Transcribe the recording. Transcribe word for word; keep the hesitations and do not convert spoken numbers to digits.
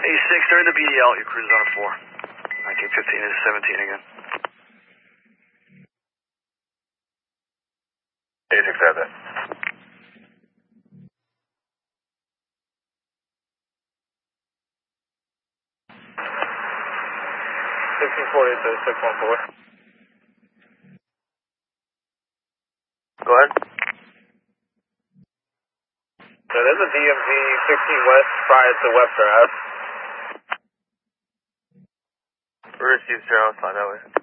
A six, they're in the B D L, your cruise on a four. nineteen fifteen is seventeen again. A six have that. sixteen forty to six one four. Go ahead. So there's a D M Z sixteen West prior to Webster Ave. We're received zero, fly that way.